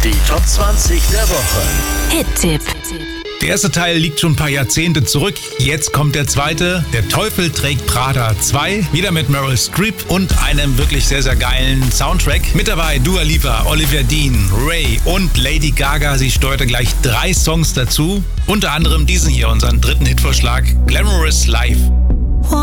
Die Top 20 der Woche. Hit-Tipp. Der erste Teil liegt schon ein paar Jahrzehnte zurück. Jetzt kommt der zweite. Der Teufel trägt Prada 2. Wieder mit Meryl Streep und einem wirklich sehr, sehr geilen Soundtrack. Mit dabei Dua Lipa, Olivia Dean, Ray und Lady Gaga. Sie steuerte gleich 3 Songs dazu. Unter anderem diesen hier, unseren dritten Hitvorschlag, Glamorous Life.